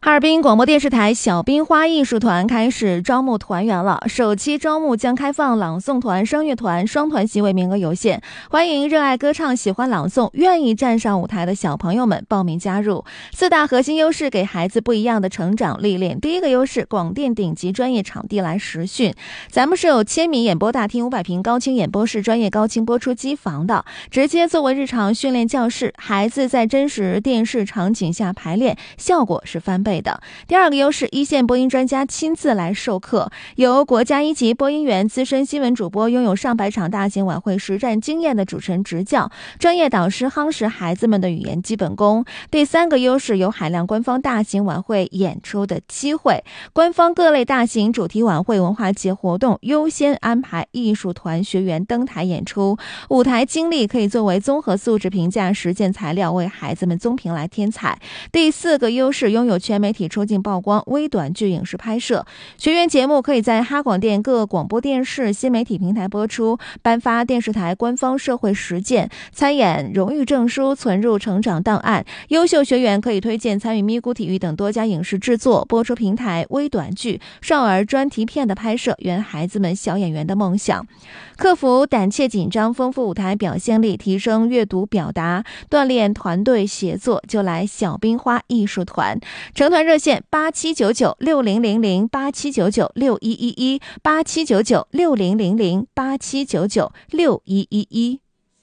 哈尔滨广播电视台小滨花艺术团开始招募团员了，首期招募将开放朗诵团、声乐团、双团席位名额有限，欢迎热爱歌唱、喜欢朗诵、愿意站上舞台的小朋友们报名加入。四大核心优势给孩子不一样的成长历练。第一个优势，广电顶级专业场地来实训，咱们是有1000米演播大厅、500平高清演播室、专业高清播出机房的，直接作为日常训练教室，孩子在真实电视场景下排练，效果是翻倍的。第二个优势，一线播音专家亲自来授课，由国家1级播音员、资深新闻主播，拥有上百场大型晚会实战经验的主持人执教，专业导师夯实孩子们的语言基本功。第三个优势，有海量官方大型晚会演出的机会，官方各类大型主题晚会、文化节活动优先安排艺术团学员登台演出，舞台经历可以作为综合素质评价实践材料，为孩子们综评来添彩。第四个优势，拥有全媒体出镜曝光、微短剧影视拍摄，学员节目可以在哈广电各广播电视新媒体平台播出，颁发电视台官方社会实践参演荣誉证书，存入成长档案。优秀学员可以推荐参与咪咕体育等多家影视制作、播出平台、微短剧、少儿专题片的拍摄，圆孩子们小演员的梦想。克服胆怯紧张，丰富舞台表现力，提升阅读表达，锻炼团队协作，就来小滨花艺术团。成团热线87996000、87996111、87996000、87996111。